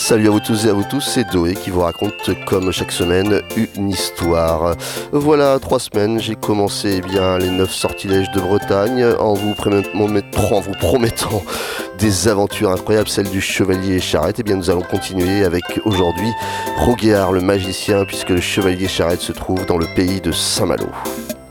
Salut à vous tous et à vous tous, c'est Doé qui vous raconte comme chaque semaine une histoire. Voilà, 3 semaines, j'ai commencé les 9 sortilèges de Bretagne en vous promettant des aventures incroyables, celle du chevalier Charrette. Et bien nous allons continuer avec aujourd'hui Roguéard le magicien, puisque le chevalier Charrette se trouve dans le pays de Saint-Malo.